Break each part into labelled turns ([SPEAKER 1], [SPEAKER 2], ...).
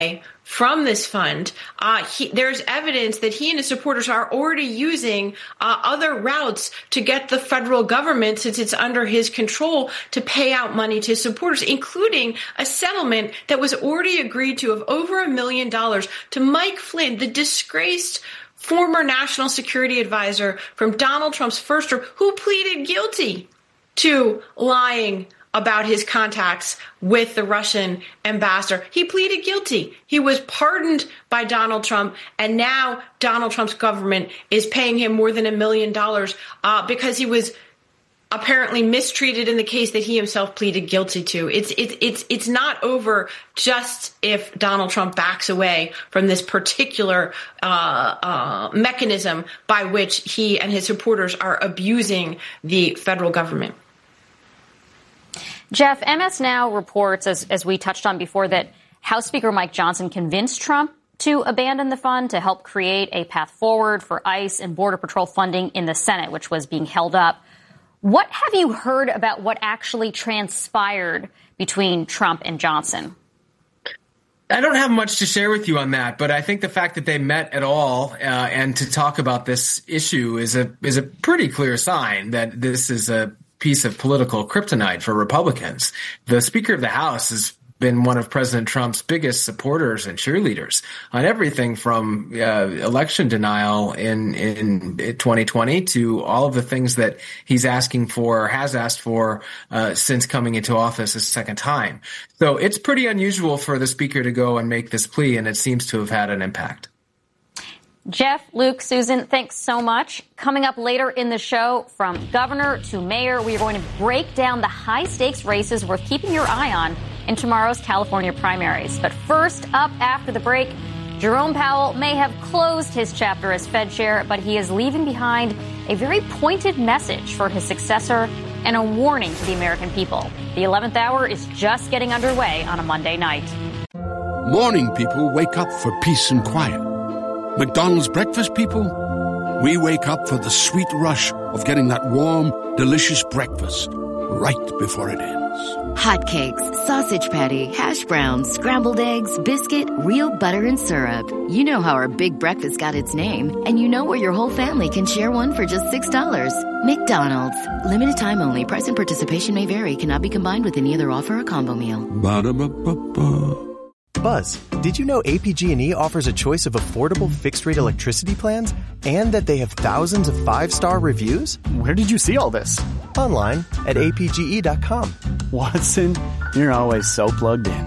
[SPEAKER 1] from this fund. There's evidence that he and his supporters are already using other routes to get the federal government, since it's under his control, to pay out money to supporters, including a settlement that was already agreed to of over $1 million to Mike Flynn, the disgraced former national security advisor from Donald Trump's first term, who pleaded guilty to lying about his contacts with the Russian ambassador. He pleaded guilty. He was pardoned by Donald Trump, and now Donald Trump's government is paying him more than $1 million because he was apparently mistreated in the case that he himself pleaded guilty to. It's not over just if Donald Trump backs away from this particular mechanism by which he and his supporters are abusing the federal government.
[SPEAKER 2] Jeff, MS Now reports, as we touched on before, that House Speaker Mike Johnson convinced Trump to abandon the fund to help create a path forward for ICE and Border Patrol funding in the Senate, which was being held up. What have you heard about what actually transpired between Trump and Johnson?
[SPEAKER 3] I don't have much to share with you on that, but I think the fact that they met at all and to talk about this issue is a pretty clear sign that this is a piece of political kryptonite for Republicans. The Speaker of the House has been one of President Trump's biggest supporters and cheerleaders on everything from election denial in 2020 to all of the things that he's asking for or has asked for since coming into office a second time. So it's pretty unusual for the Speaker to go and make this plea, and it seems to have had an impact.
[SPEAKER 2] Jeff, Luke, Susan, thanks so much. Coming up later in the show, from governor to mayor, we are going to break down the high-stakes races worth keeping your eye on in tomorrow's California primaries. But first up after the break, Jerome Powell may have closed his chapter as Fed chair, but he is leaving behind a very pointed message for his successor and a warning to the American people. The 11th hour is just getting underway on a Monday night.
[SPEAKER 4] Morning people wake up for peace and quiet. McDonald's breakfast people, we wake up for the sweet rush of getting that warm, delicious breakfast right before it ends.
[SPEAKER 5] Hotcakes, sausage patty, hash browns, scrambled eggs, biscuit, real butter and syrup. You know how our big breakfast got its name, and you know where your whole family can share one for just $6. McDonald's. Limited time only. Price and participation may vary. Cannot be combined with any other offer or combo meal.
[SPEAKER 4] Ba-da-ba-ba-ba.
[SPEAKER 6] Buzz, did you know APG&E offers a choice of affordable fixed-rate electricity plans and that they have thousands of 5-star reviews?
[SPEAKER 7] Where did you see all this?
[SPEAKER 6] Online at apge.com.
[SPEAKER 7] Watson, you're always so plugged in.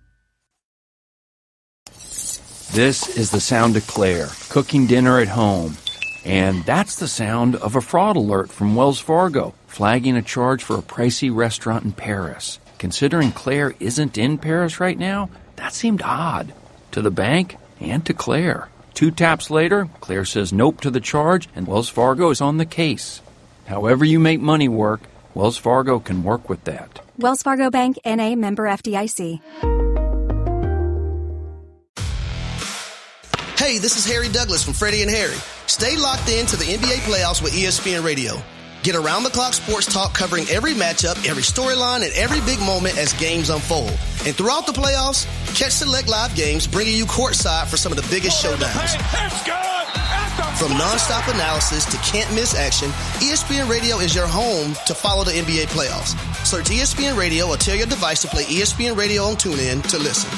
[SPEAKER 8] This is the sound of Claire, cooking dinner at home. And that's the sound of a fraud alert from Wells Fargo, flagging a charge for a pricey restaurant in Paris. Considering Claire isn't in Paris right now, that seemed odd to the bank and to Claire. 2 taps later, Claire says nope to the charge, and Wells Fargo is on the case. However you make money work, Wells Fargo can work with that.
[SPEAKER 9] Wells Fargo Bank, N.A., member FDIC.
[SPEAKER 10] Hey, this is Harry Douglas from Freddie and Harry. Stay locked in to the NBA playoffs with ESPN Radio. Get around-the-clock sports talk covering every matchup, every storyline, and every big moment as games unfold. And throughout the playoffs, catch select live games bringing you courtside for some of the biggest showdowns. From nonstop analysis to can't-miss action, ESPN Radio is your home to follow the NBA playoffs. Search ESPN Radio or tell your device to play ESPN Radio on TuneIn to listen.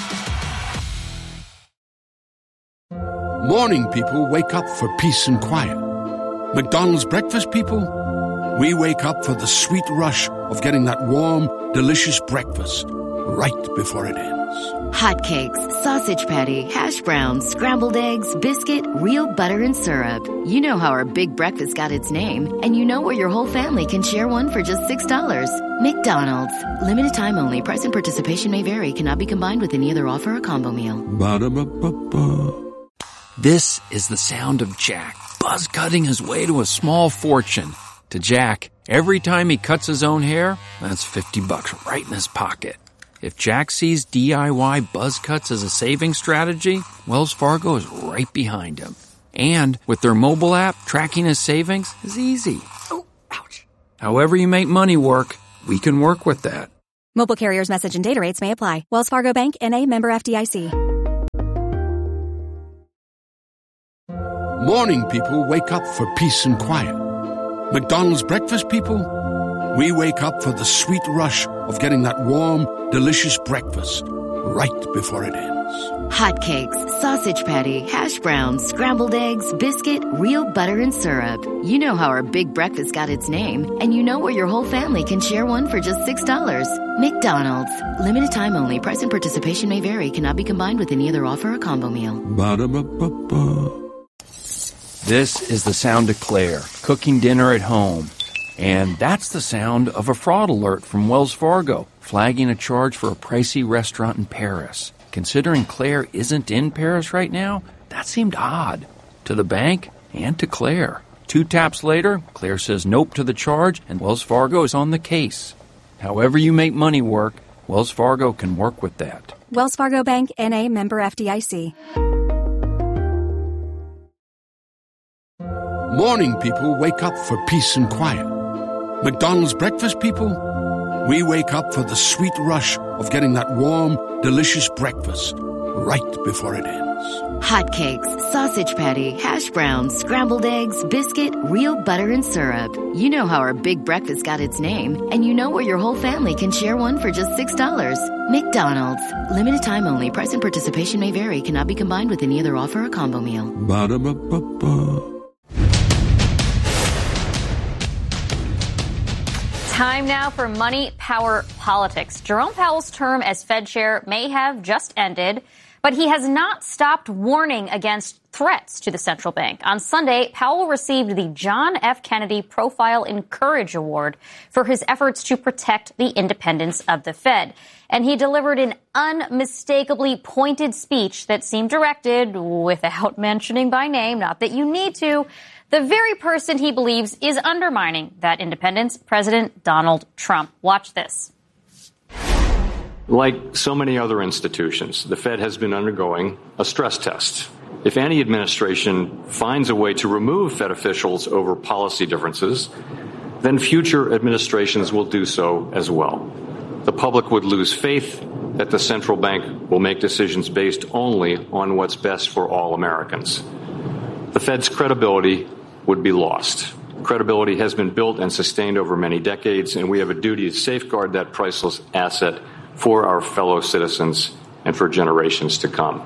[SPEAKER 4] Morning people wake up for peace and quiet. McDonald's breakfast people, we wake up for the sweet rush of getting that warm, delicious breakfast right before it ends.
[SPEAKER 5] Hotcakes, sausage patty, hash browns, scrambled eggs, biscuit, real butter and syrup. You know how our big breakfast got its name, and you know where your whole family can share one for just $6. McDonald's. Limited time only. Price and participation may vary. Cannot be combined with any other offer or combo meal.
[SPEAKER 4] Ba-da-ba-ba-ba.
[SPEAKER 8] This is the sound of Jack, buzz cutting his way to a small fortune. To Jack, every time he cuts his own hair, that's $50 right in his pocket. If Jack sees DIY buzz cuts as a saving strategy, Wells Fargo is right behind him. And with their mobile app, tracking his savings is easy. Oh, ouch. However you make money work, we can work with that.
[SPEAKER 9] Mobile carriers' message and data rates may apply. Wells Fargo Bank, N.A., member FDIC.
[SPEAKER 4] Morning people wake up for peace and quiet. McDonald's breakfast people, we wake up for the sweet rush of getting that warm, delicious breakfast right before it ends.
[SPEAKER 5] Hotcakes, sausage patty, hash browns, scrambled eggs, biscuit, real butter, and syrup. You know how our big breakfast got its name, and you know where your whole family can share one for just $6. McDonald's. Limited time only. Price and participation may vary. Cannot be combined with any other offer or combo meal.
[SPEAKER 4] Ba-da-ba-ba-ba.
[SPEAKER 8] This is the sound of Claire, cooking dinner at home. And that's the sound of a fraud alert from Wells Fargo, flagging a charge for a pricey restaurant in Paris. Considering Claire isn't in Paris right now, that seemed odd to the bank and to Claire. 2 taps later, Claire says nope to the charge, and Wells Fargo is on the case. However you make money work, Wells Fargo can work with that.
[SPEAKER 9] Wells Fargo Bank, N.A., member FDIC.
[SPEAKER 4] Morning people wake up for peace and quiet. McDonald's breakfast people, we wake up for the sweet rush of getting that warm, delicious breakfast right before it ends.
[SPEAKER 5] Hotcakes, sausage patty, hash browns, scrambled eggs, biscuit, real butter, and syrup. You know how our big breakfast got its name, and you know where your whole family can share one for just $6. McDonald's. Limited time only. Price and participation may vary. Cannot be combined with any other offer or combo meal.
[SPEAKER 4] Ba-da-ba-ba-ba.
[SPEAKER 2] Time now for Money, Power, Politics. Jerome Powell's term as Fed chair may have just ended, but he has not stopped warning against threats to the central bank. On Sunday, Powell received the John F. Kennedy Profile in Courage Award for his efforts to protect the independence of the Fed. And he delivered an unmistakably pointed speech that seemed directed, without mentioning by name, not that you need to, the very person he believes is undermining that independence, President Donald Trump. Watch this.
[SPEAKER 11] Like so many other institutions, the Fed has been undergoing a stress test. If any administration finds a way to remove Fed officials over policy differences, then future administrations will do so as well. The public would lose faith that the central bank will make decisions based only on what's best for all Americans. The Fed's credibility would be lost. Credibility has been built and sustained over many decades, and we have a duty to safeguard that priceless asset for our fellow citizens and for generations to come.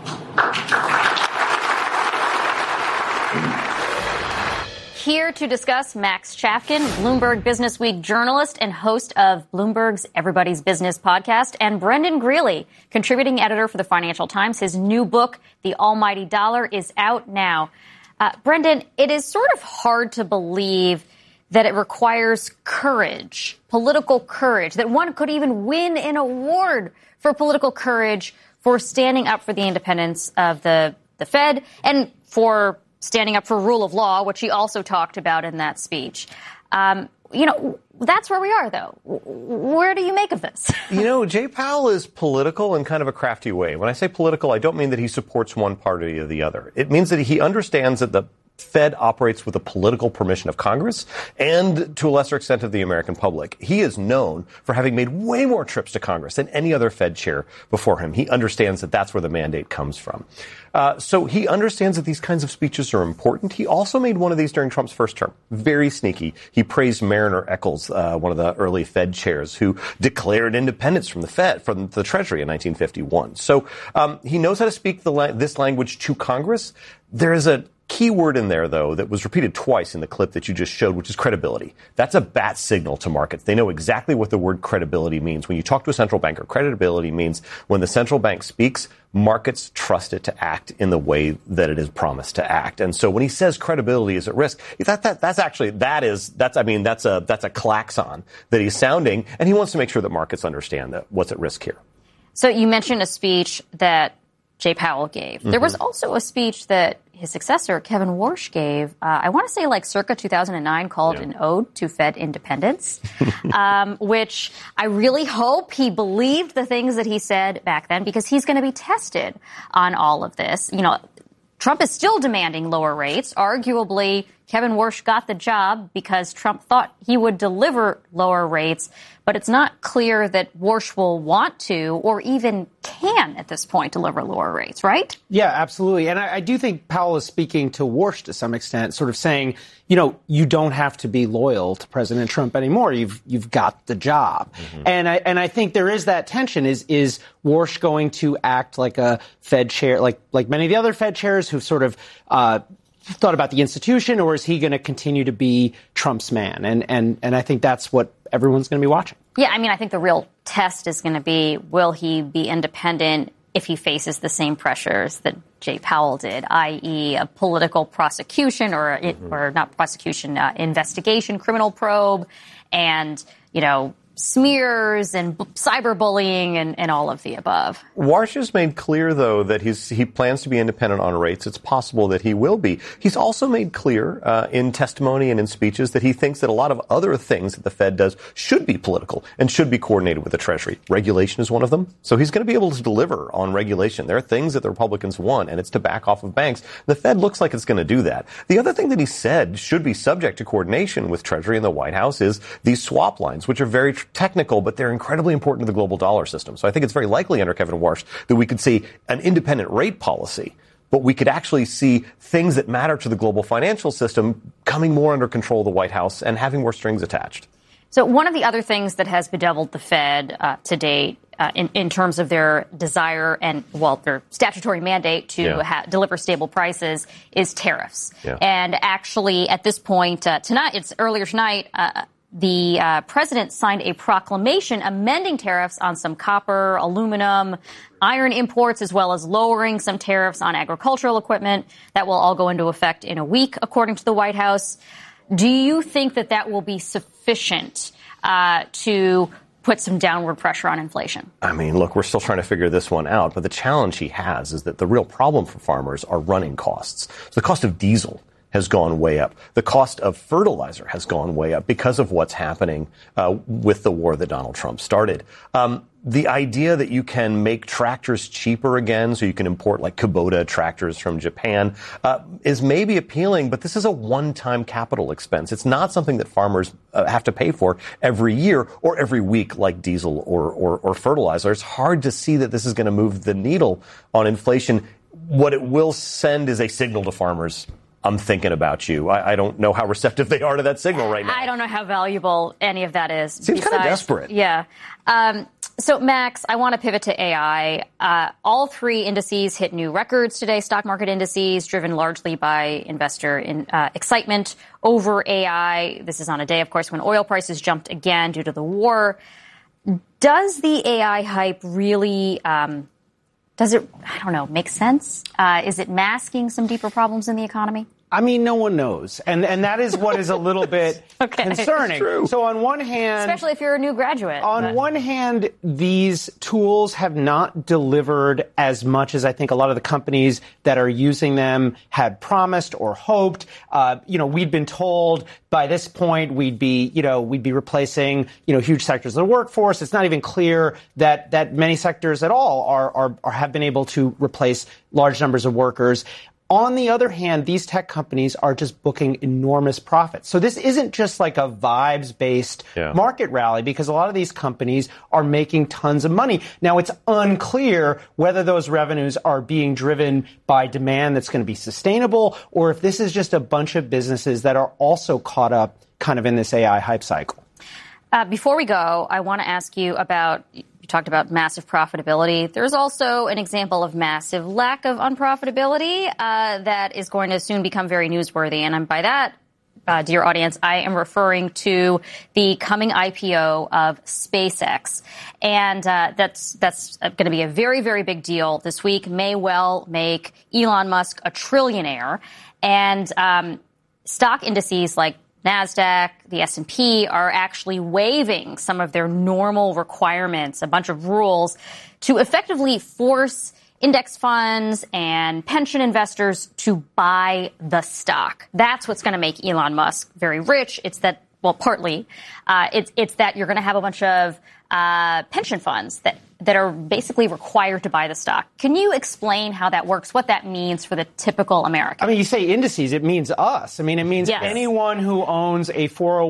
[SPEAKER 2] Here to discuss, Max Chafkin, Bloomberg Businessweek journalist and host of Bloomberg's Everybody's Business podcast, and Brendan Greeley, contributing editor for the Financial Times. His new book, The Almighty Dollar, is out now. Brendan, it is sort of hard to believe that it requires courage, political courage, that one could even win an award for political courage for standing up for the independence of the Fed and for standing up for rule of law, which he also talked about in that speech. That's where we are, though. Where do you make of this?
[SPEAKER 12] Jay Powell is political in kind of a crafty way. When I say political, I don't mean that he supports one party or the other. It means that he understands that the Fed operates with the political permission of Congress and, to a lesser extent, of the American public. He is known for having made way more trips to Congress than any other Fed chair before him. He understands that that's where the mandate comes from. So he understands that these kinds of speeches are important. He also made one of these during Trump's first term. Very sneaky. He praised Mariner Eccles, one of the early Fed chairs, who declared independence from the Fed, from the Treasury in 1951. So he knows how to speak this language to Congress. There is a key word in there, though, that was repeated twice in the clip that you just showed, which is credibility. That's a bat signal to markets. They know exactly what the word credibility means. When you talk to a central banker, credibility means when the central bank speaks, markets trust it to act in the way that it is promised to act. And so when he says credibility is at risk, that's a klaxon that he's sounding, and he wants to make sure that markets understand that what's at risk here.
[SPEAKER 2] So you mentioned a speech that Jay Powell gave. Mm-hmm. There was also a speech that his successor, Kevin Warsh, gave, I want to say like circa 2009, called An Ode to Fed Independence, which I really hope he believed the things that he said back then, because he's going to be tested on all of this. Trump is still demanding lower rates. Arguably, Kevin Warsh got the job because Trump thought he would deliver lower rates, but it's not clear that Warsh will want to or even can at this point deliver lower rates, right?
[SPEAKER 13] Yeah, absolutely. And I do think Powell is speaking to Warsh to some extent, sort of saying, you know, you don't have to be loyal to President Trump anymore. You've got the job. Mm-hmm. And I think there is that tension. Is Warsh going to act like a Fed chair, like many of the other Fed chairs who've sort of thought about the institution, or is he going to continue to be Trump's man? And I think that's what everyone's going to be watching.
[SPEAKER 2] Yeah, I mean, I think the real test is going to be, will he be independent if he faces the same pressures that Jay Powell did, i.e. a political prosecution or not prosecution, investigation, criminal probe, and, you know, smears and cyberbullying and all of the above.
[SPEAKER 12] Warsh has made clear, though, that he plans to be independent on rates. It's possible that he will be. He's also made clear in testimony and in speeches that he thinks that a lot of other things that the Fed does should be political and should be coordinated with the Treasury. Regulation is one of them. So he's going to be able to deliver on regulation. There are things that the Republicans want, and it's to back off of banks. The Fed looks like it's going to do that. The other thing that he said should be subject to coordination with Treasury and the White House is these swap lines, which are very technical, but they're incredibly important to the global dollar system. So I think it's very likely under Kevin Warsh that we could see an independent rate policy, but we could actually see things that matter to the global financial system coming more under control of the White House and having more strings attached.
[SPEAKER 2] So one of the other things that has bedeviled the Fed to date in terms of their desire and, well, their statutory mandate to deliver stable prices is tariffs. Yeah. And actually, at this point, earlier tonight, the president signed a proclamation amending tariffs on some copper, aluminum, iron imports, as well as lowering some tariffs on agricultural equipment. That will all go into effect in a week, according to the White House. Do you think that will be sufficient to put some downward pressure on inflation?
[SPEAKER 12] I mean, look, we're still trying to figure this one out, but the challenge he has is that the real problem for farmers are running costs. So the cost of diesel has gone way up. The cost of fertilizer has gone way up because of what's happening with the war that Donald Trump started. The idea that you can make tractors cheaper again, so you can import like Kubota tractors from Japan, is maybe appealing, but this is a one-time capital expense. It's not something that farmers have to pay for every year or every week like diesel or fertilizer. It's hard to see that this is going to move the needle on inflation. What it will send is a signal to farmers. I'm thinking about you. I don't know how receptive they are to that signal right now.
[SPEAKER 2] I don't know how valuable any of that is.
[SPEAKER 12] Seems kind of desperate.
[SPEAKER 2] Yeah. So, Max, I want to pivot to AI. All three indices hit new records today, stock market indices, driven largely by investor excitement over AI. This is on a day, of course, when oil prices jumped again due to the war. Does the AI hype really make sense? Is it masking some deeper problems in the economy?
[SPEAKER 13] I mean, no one knows. And that is what is a little bit concerning. So on one hand...
[SPEAKER 2] Especially if you're a new graduate.
[SPEAKER 13] On one hand, these tools have not delivered as much as I think a lot of the companies that are using them had promised or hoped. We'd been told by this point we'd be replacing, huge sectors of the workforce. It's not even clear that many sectors at all are have been able to replace large numbers of workers. On the other hand, these tech companies are just booking enormous profits. So this isn't just like a vibes-based market rally, because a lot of these companies are making tons of money. Now, it's unclear whether those revenues are being driven by demand that's going to be sustainable, or if this is just a bunch of businesses that are also caught up kind of in this AI hype cycle.
[SPEAKER 2] Before we go, I want to ask you about... You talked about massive profitability. There's also an example of massive lack of unprofitability that is going to soon become very newsworthy. And by that, dear audience, I am referring to the coming IPO of SpaceX. And that's going to be a very, very big deal this week. May well make Elon Musk a trillionaire. And stock indices like NASDAQ, the S&P are actually waiving some of their normal requirements, a bunch of rules, to effectively force index funds and pension investors to buy the stock. That's what's going to make Elon Musk very rich. It's that, well, partly, it's that you're going to have a bunch of pension funds that are basically required to buy the stock. Can you explain how that works, what that means for the typical American?
[SPEAKER 13] I mean, you say indices, it means us. I mean, it means anyone who owns a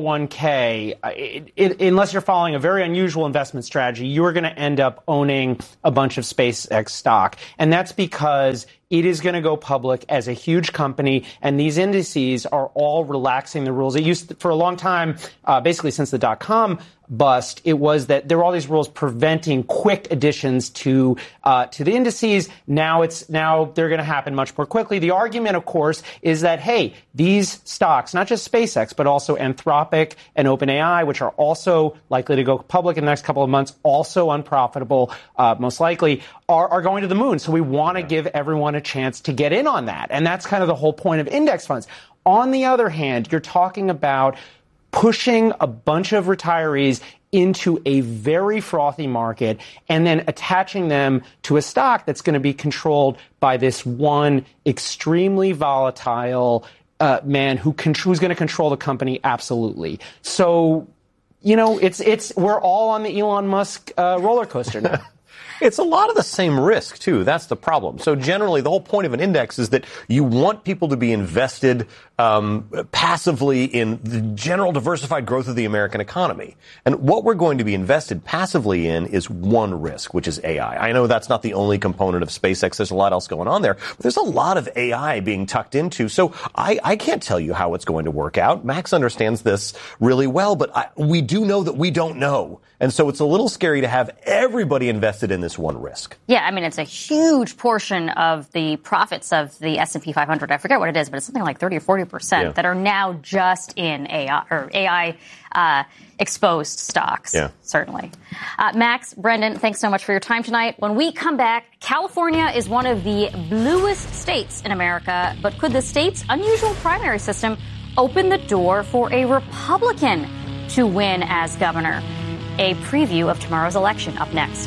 [SPEAKER 13] 401k, unless you're following a very unusual investment strategy, you're going to end up owning a bunch of SpaceX stock. And that's because it is going to go public as a huge company, and these indices are all relaxing the rules. It used to, for a long time, basically since the dot-com bust, it was that there were all these rules preventing quick additions to the indices. Now they're going to happen much more quickly. The argument, of course, is that, hey, these stocks, not just SpaceX, but also Anthropic and OpenAI, which are also likely to go public in the next couple of months, also unprofitable, most likely, are going to the moon. So we want to give everyone a chance to get in on that. And that's kind of the whole point of index funds. On the other hand, you're talking about pushing a bunch of retirees into a very frothy market and then attaching them to a stock that's going to be controlled by this one extremely volatile man who's going to control the company absolutely. So, you know, we're all on the Elon Musk roller coaster now.
[SPEAKER 12] It's a lot of the same risk, too. That's the problem. So generally, the whole point of an index is that you want people to be invested passively in the general diversified growth of the American economy. And what we're going to be invested passively in is one risk, which is AI. I know that's not the only component of SpaceX. There's a lot else going on there. But there's a lot of AI being tucked into. So I can't tell you how it's going to work out. Max understands this really well, but we do know that we don't know. And so it's a little scary to have everybody invested in this one risk.
[SPEAKER 2] Yeah, I mean, it's a huge portion of the profits of the S&P 500. I forget what it is, but it's something like 30 or 40% that are now just in AI or AI exposed stocks. Yeah. Certainly. Max, Brendan, thanks so much for your time tonight. When we come back, California is one of the bluest states in America, but could the state's unusual primary system open the door for a Republican to win as governor? A preview of tomorrow's election up next.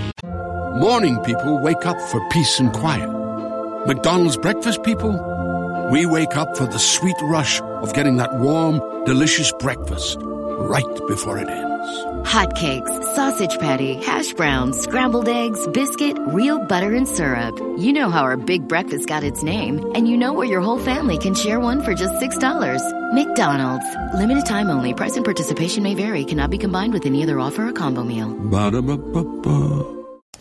[SPEAKER 4] Morning people wake up for peace and quiet. McDonald's breakfast people, we wake up for the sweet rush of getting that warm, delicious breakfast right before it ends.
[SPEAKER 5] Hotcakes, sausage patty, hash browns, scrambled eggs, biscuit, real butter and syrup. You know how our big breakfast got its name, and you know where your whole family can share one for just $6. McDonald's. Limited time only. Price and participation may vary. Cannot be combined with any other offer or combo meal.
[SPEAKER 4] Ba-da-ba-ba-ba.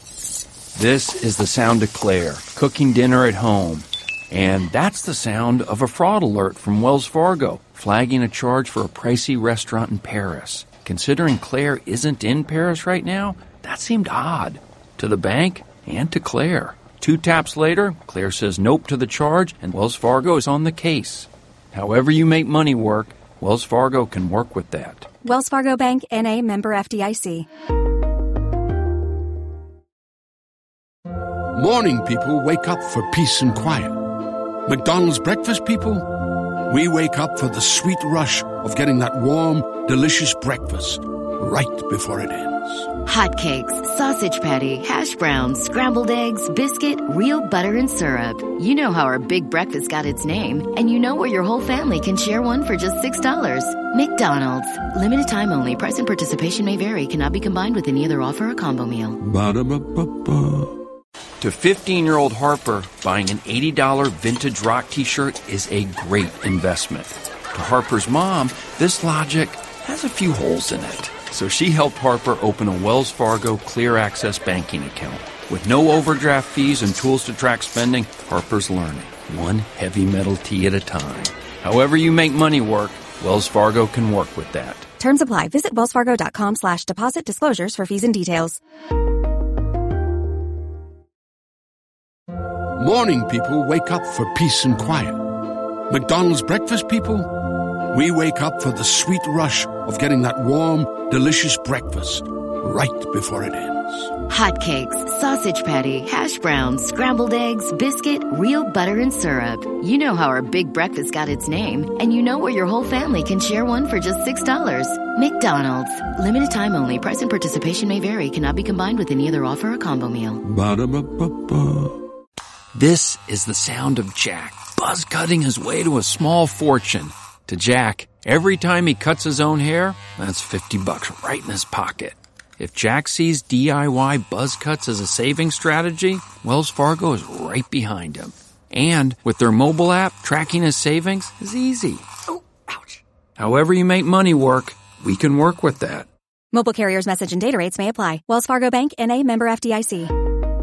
[SPEAKER 8] This is the sound of Claire, cooking dinner at home. And that's the sound of a fraud alert from Wells Fargo, flagging a charge for a pricey restaurant in Paris. Considering Claire isn't in Paris right now, that seemed odd. To the bank and to Claire. 2 taps later, Claire says nope to the charge, and Wells Fargo is on the case. However you make money work, Wells Fargo can work with that.
[SPEAKER 9] Wells Fargo Bank, N.A., member FDIC.
[SPEAKER 4] Morning people wake up for peace and quiet. McDonald's breakfast people, we wake up for the sweet rush of getting that warm, delicious breakfast right before it ends.
[SPEAKER 5] Hotcakes, sausage patty, hash browns, scrambled eggs, biscuit, real butter and syrup. You know how our big breakfast got its name, and you know where your whole family can share one for just $6. McDonald's. Limited time only. Price and participation may vary. Cannot be combined with any other offer or combo meal.
[SPEAKER 4] Ba-da-ba-ba-ba.
[SPEAKER 8] To 15-year-old Harper, buying an $80 vintage rock t-shirt is a great investment. To Harper's mom, this logic has a few holes in it. So she helped Harper open a Wells Fargo Clear Access banking account. With no overdraft fees and tools to track spending, Harper's learning, one heavy metal tee at a time. However you make money work, Wells Fargo can work with that.
[SPEAKER 9] Terms apply. Visit wellsfargo.com/deposit disclosures for fees and details.
[SPEAKER 4] Morning people wake up for peace and quiet. McDonald's breakfast people, we wake up for the sweet rush of getting that warm, delicious breakfast right before it ends.
[SPEAKER 5] Hotcakes, sausage patty, hash browns, scrambled eggs, biscuit, real butter and syrup. You know how our big breakfast got its name, and you know where your whole family can share one for just $6. McDonald's. Limited time only. Price and participation may vary. Cannot be combined with any other offer or combo meal.
[SPEAKER 4] Ba-da-ba-ba-ba.
[SPEAKER 8] This is the sound of Jack, buzz cutting his way to a small fortune. To Jack, every time he cuts his own hair, that's $50 right in his pocket. If Jack sees DIY buzz cuts as a saving strategy, Wells Fargo is right behind him. And with their mobile app, tracking his savings is easy. Oh, ouch. However you make money work, we can work with that.
[SPEAKER 9] Mobile carriers' message and data rates may apply. Wells Fargo Bank, N.A., member FDIC.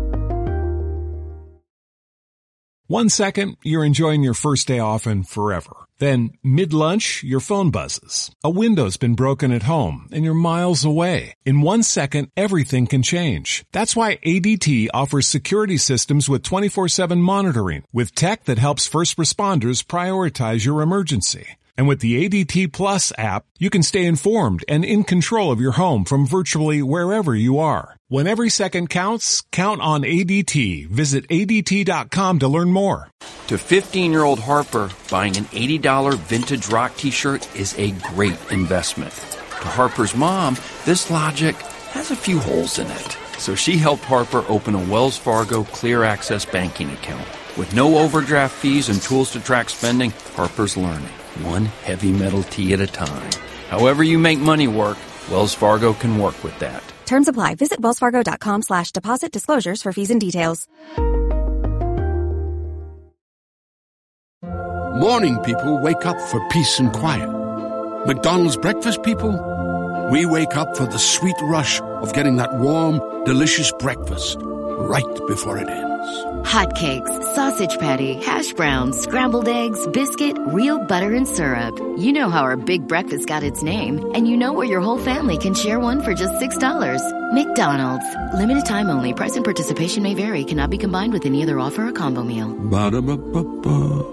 [SPEAKER 14] 1 second, you're enjoying your first day off and forever. Then, mid-lunch, your phone buzzes. A window's been broken at home, and you're miles away. In 1 second, everything can change. That's why ADT offers security systems with 24/7 monitoring, with tech that helps first responders prioritize your emergency. And with the ADT Plus app, you can stay informed and in control of your home from virtually wherever you are. When every second counts, count on ADT. Visit ADT.com to learn more.
[SPEAKER 8] To 15-year-old Harper, buying an $80 vintage rock t-shirt is a great investment. To Harper's mom, this logic has a few holes in it. So she helped Harper open a Wells Fargo Clear Access banking account. With no overdraft fees and tools to track spending, Harper's learning. One heavy metal tee at a time. However you make money work, Wells Fargo can work with that.
[SPEAKER 9] Terms apply. Visit wellsfargo.com/deposit disclosures for fees and details.
[SPEAKER 4] Morning people wake up for peace and quiet. McDonald's breakfast people, we wake up for the sweet rush of getting that warm, delicious breakfast right before it ends.
[SPEAKER 5] Hotcakes, sausage patty, hash browns, scrambled eggs, biscuit, real butter and syrup. You know how our big breakfast got its name, and you know where your whole family can share one for just $6. McDonald's. Limited time only. Price and participation may vary. Cannot be combined with any other offer or combo meal.
[SPEAKER 4] Ba-da-ba-ba-ba.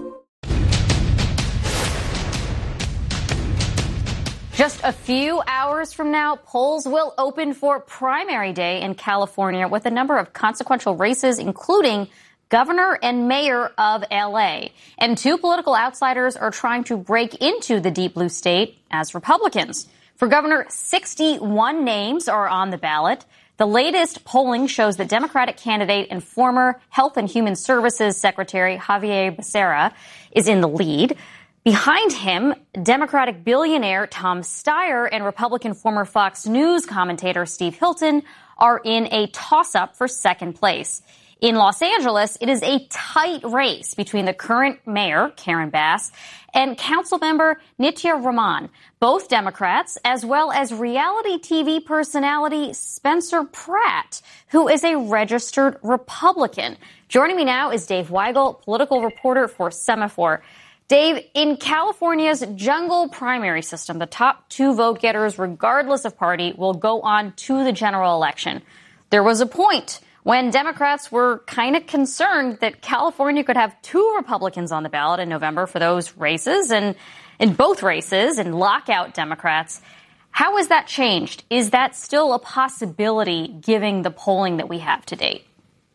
[SPEAKER 2] Just a few hours from now, polls will open for primary day in California with a number of consequential races, including governor and mayor of L.A. And two political outsiders are trying to break into the deep blue state as Republicans. For governor, 61 names are on the ballot. The latest polling shows that Democratic candidate and former Health and Human Services Secretary Xavier Becerra is in the lead. Behind him, Democratic billionaire Tom Steyer and Republican former Fox News commentator Steve Hilton are in a toss-up for second place. In Los Angeles, it is a tight race between the current mayor, Karen Bass, and council member Nitya Raman, both Democrats, as well as reality TV personality Spencer Pratt, who is a registered Republican. Joining me now is Dave Weigel, political reporter for Semaphore. Dave, in California's jungle primary system, the top two vote getters, regardless of party, will go on to the general election. There was a point when Democrats were kind of concerned that California could have two Republicans on the ballot in November for those races, and in both races, and lock out Democrats. How has that changed? Is that still a possibility, given the polling that we have to date?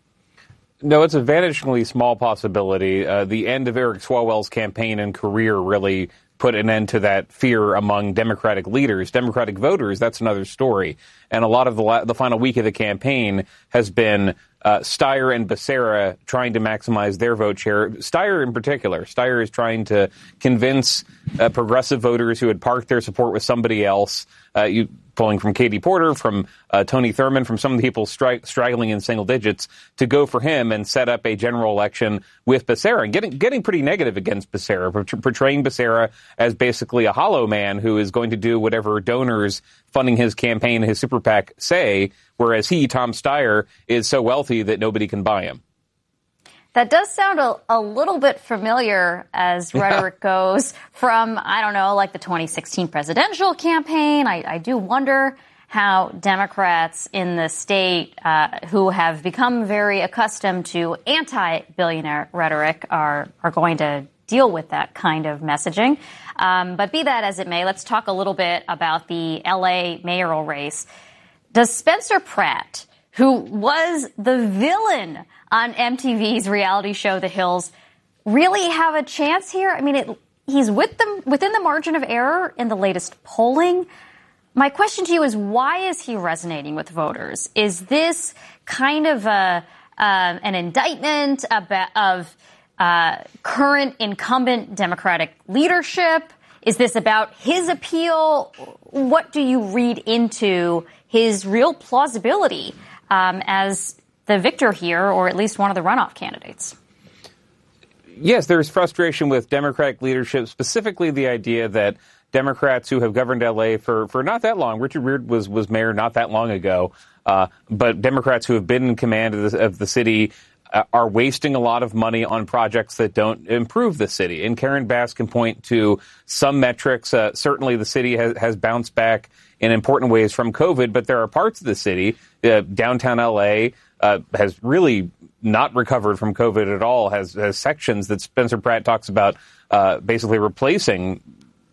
[SPEAKER 15] No, it's a vanishingly small possibility. The end of Eric Swalwell's campaign and career really put an end to that fear among Democratic leaders. Democratic voters, that's another story. And a lot of the final week of the campaign has been Steyer and Becerra trying to maximize their vote share. Steyer in particular. Steyer is trying to convince progressive voters who had parked their support with somebody else, polling from Katie Porter, from Tony Thurmond, from some of the people straggling in single digits, to go for him and set up a general election with Becerra, and getting pretty negative against Becerra, portraying Becerra as basically a hollow man who is going to do whatever donors funding his campaign, his super PAC, say, whereas he, Tom Steyer, is so wealthy that nobody can buy him.
[SPEAKER 2] That does sound a little bit familiar as rhetoric goes from, I don't know, like the 2016 presidential campaign. I do wonder how Democrats in the state who have become very accustomed to anti-billionaire rhetoric are going to deal with that kind of messaging. But be that as it may, let's talk a little bit about the L.A. mayoral race. Does Spencer Pratt, who was the villain on MTV's reality show The Hills, really have a chance here? I mean, he's within the margin of error in the latest polling. My question to you is, why is he resonating with voters? Is this kind of an indictment of current incumbent Democratic leadership? Is this about his appeal? What do you read into his real plausibility as the victor here, or at least one of the runoff candidates.
[SPEAKER 15] Yes, there's frustration with Democratic leadership, specifically the idea that Democrats who have governed L.A. for not that long, Richard Weir was mayor not that long ago, but Democrats who have been in command of the city are wasting a lot of money on projects that don't improve the city. And Karen Bass can point to some metrics. Certainly the city has bounced back in important ways from COVID, but there are parts of the city, downtown L.A., has really not recovered from COVID at all, has sections that Spencer Pratt talks about basically replacing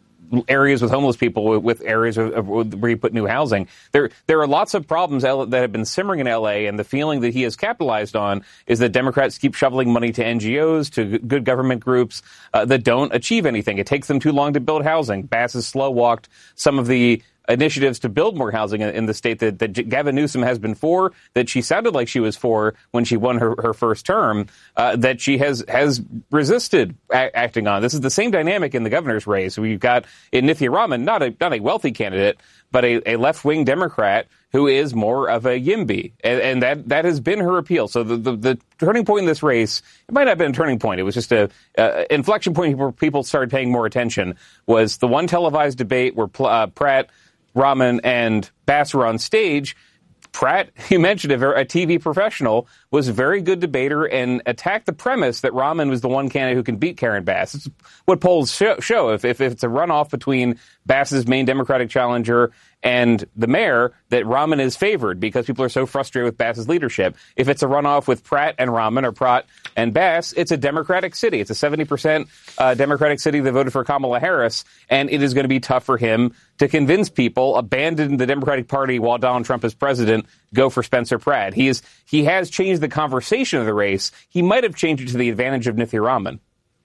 [SPEAKER 15] areas with homeless people with areas where you put new housing. There are lots of problems that have been simmering in L.A., and the feeling that he has capitalized on is that Democrats keep shoveling money to NGOs, to good government groups that don't achieve anything. It takes them too long to build housing. Bass has slow-walked some of the initiatives to build more housing in the state that Gavin Newsom has been for, that she sounded like she was for when she won her first term, that she has resisted acting on. This is the same dynamic in the governor's race. We've got in Nithya Raman, not a wealthy candidate, but a left-wing Democrat who is more of a YIMBY. And that has been her appeal. So the turning point in this race, it might not have been a turning point. It was just a inflection point where people started paying more attention, was the one televised debate where Pratt, Raman, and Bass were on stage. Pratt, you mentioned a TV professional, was a very good debater and attacked the premise that Raman was the one candidate who can beat Karen Bass. It's what polls show. If it's a runoff between Bass's main Democratic challenger and the mayor, that Raman is favored because people are so frustrated with Bass's leadership. If it's a runoff with Pratt and Raman or Pratt and Bass, it's a Democratic city. It's a 70% Democratic city that voted for Kamala Harris, and it is going to be tough for him to convince people, abandon the Democratic Party while Donald Trump is president, go for Spencer Pratt. He has changed the conversation of the race. He might have changed it to the advantage of Nithya Raman.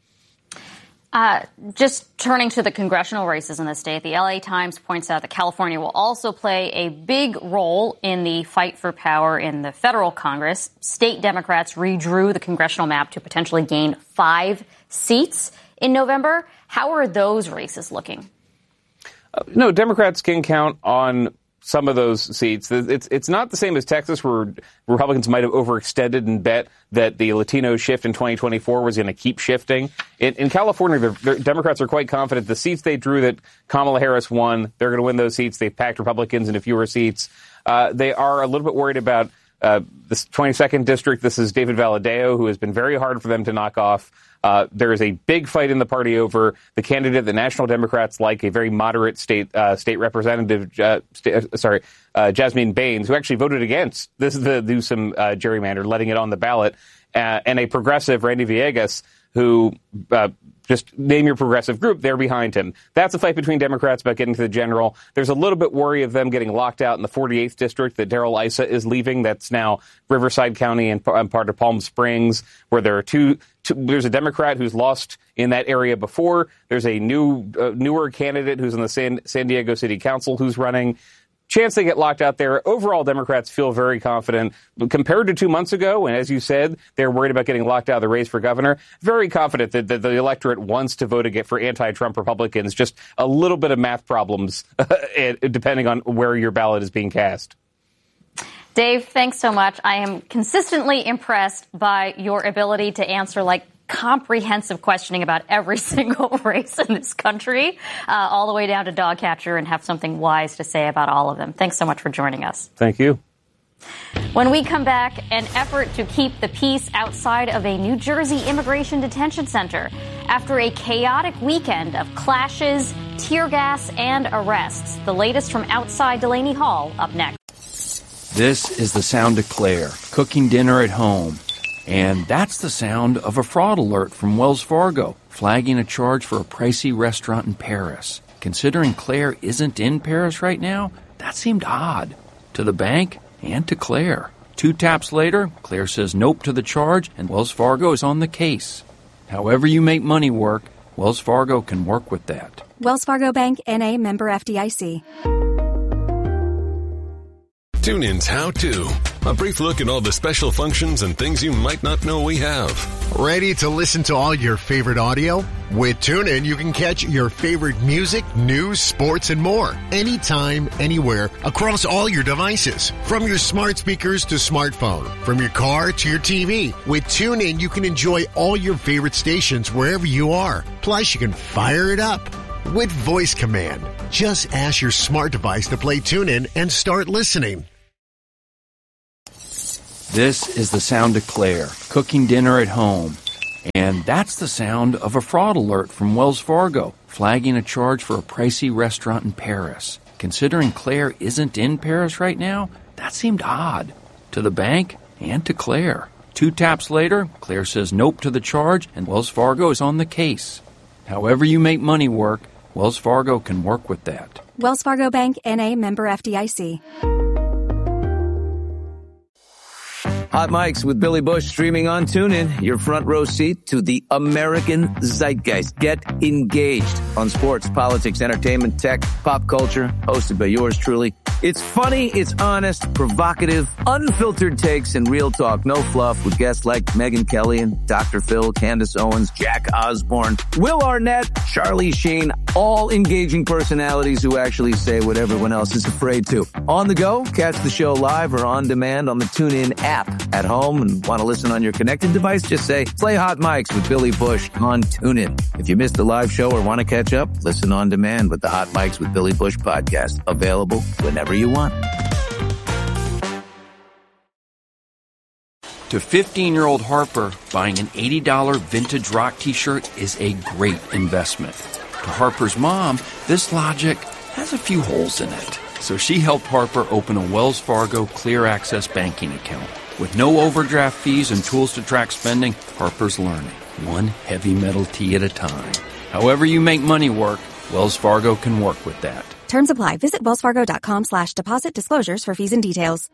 [SPEAKER 2] Just turning to the congressional races in the state, the LA Times points out that California will also play a big role in the fight for power in the federal Congress. State Democrats redrew the congressional map to potentially gain 5 seats in November. How are those races looking?
[SPEAKER 15] No, Democrats can count on some of those seats. It's not the same as Texas, where Republicans might have overextended and bet that the Latino shift in 2024 was going to keep shifting. In California, the Democrats are quite confident the seats they drew that Kamala Harris won, they're going to win those seats. They've packed Republicans into fewer seats. They are a little bit worried about this 22nd district. This is David Valadao, who has been very hard for them to knock off. There is a big fight in the party over the candidate the National Democrats like, a very moderate state representative, Jasmine Baines, who actually voted against this is the Newsom gerrymander, letting it on the ballot, and a progressive, Randy Villegas, who just name your progressive group, they're behind him. That's a fight between Democrats about getting to the general. There's a little bit worry of them getting locked out in the 48th district that Darrell Issa is leaving. That's now Riverside County and part of Palm Springs, where there are there's a Democrat who's lost in that area before. There's a newer candidate who's on the San Diego City Council who's running. Chance they get locked out there. Overall, Democrats feel very confident. Compared to 2 months ago, and as you said, they're worried about getting locked out of the race for governor, very confident that the electorate wants to vote for anti-Trump Republicans. Just a little bit of math problems, depending on where your ballot is being cast.
[SPEAKER 2] Dave, thanks so much. I am consistently impressed by your ability to answer comprehensive questioning about every single race in this country, all the way down to dog catcher, and have something wise to say about all of them. Thanks so much for joining us.
[SPEAKER 15] Thank you.
[SPEAKER 2] When we come back, an effort to keep the peace outside of a New Jersey immigration detention center after a chaotic weekend of clashes, tear gas, and arrests. The latest from outside Delaney Hall up next.
[SPEAKER 8] This is the sound of Claire cooking dinner at home. And that's the sound of a fraud alert from Wells Fargo, flagging a charge for a pricey restaurant in Paris. Considering Claire isn't in Paris right now, that seemed odd to the bank and to Claire. 2 taps later, Claire says nope to the charge, and Wells Fargo is on the case. However you make money work, Wells Fargo can work with that.
[SPEAKER 9] Wells Fargo Bank, N.A., member FDIC.
[SPEAKER 16] TuneIn's How To. A brief look at all the special functions and things you might not know we have.
[SPEAKER 17] Ready to listen to all your favorite audio? With TuneIn, you can catch your favorite music, news, sports, and more anytime, anywhere, across all your devices. From your smart speakers to smartphone, from your car to your TV. With TuneIn, you can enjoy all your favorite stations wherever you are. Plus, you can fire it up with voice command. Just ask your smart device to play TuneIn and start listening.
[SPEAKER 8] This is the sound of Claire, cooking dinner at home. And that's the sound of a fraud alert from Wells Fargo, flagging a charge for a pricey restaurant in Paris. Considering Claire isn't in Paris right now, that seemed odd. To the bank and to Claire. 2 taps later, Claire says nope to the charge, and Wells Fargo is on the case. However you make money work, Wells Fargo can work with that.
[SPEAKER 9] Wells Fargo Bank, N.A., member FDIC.
[SPEAKER 18] Hot Mics with Billy Bush streaming on TuneIn. Your front row seat to the American zeitgeist. Get engaged on sports, politics, entertainment, tech, pop culture. Hosted by yours truly. It's funny, it's honest, provocative, unfiltered takes, and real talk. No fluff with guests like Megyn Kelly and Dr. Phil, Candace Owens, Jack Osborne, Will Arnett, Charlie Sheen. All engaging personalities who actually say what everyone else is afraid to. On the go, catch the show live or on demand on the TuneIn app. At home and want to listen on your connected device, just say, play Hot Mics with Billy Bush on TuneIn. If you missed a live show or want to catch up, listen on demand with the Hot Mics with Billy Bush podcast. Available whenever you want.
[SPEAKER 8] To 15-year-old Harper, buying an $80 vintage rock t-shirt is a great investment. To Harper's mom, this logic has a few holes in it. So she helped Harper open a Wells Fargo Clear Access banking account. With no overdraft fees and tools to track spending, Harper's learning, one heavy metal tea at a time. However you make money work, Wells Fargo can work with that.
[SPEAKER 9] Terms apply. Visit wellsfargo.com/deposit disclosures for fees and details.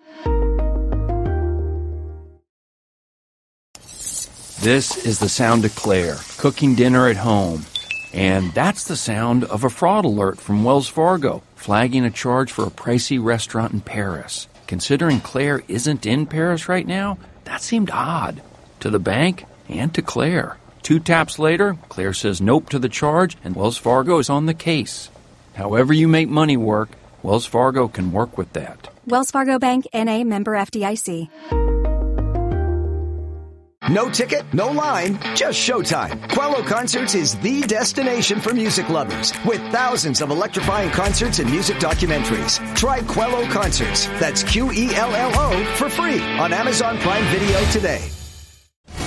[SPEAKER 8] This is the sound of Claire, cooking dinner at home. And that's the sound of a fraud alert from Wells Fargo, flagging a charge for a pricey restaurant in Paris. Considering Claire isn't in Paris right now, that seemed odd. To the bank and to Claire. 2 taps later, Claire says nope to the charge, and Wells Fargo is on the case. However you make money work, Wells Fargo can work with that.
[SPEAKER 9] Wells Fargo Bank, N.A., member FDIC.
[SPEAKER 19] No ticket, no line, just showtime. Quello Concerts is the destination for music lovers with thousands of electrifying concerts and music documentaries. Try Quello Concerts, that's Quello, for free on Amazon Prime Video today.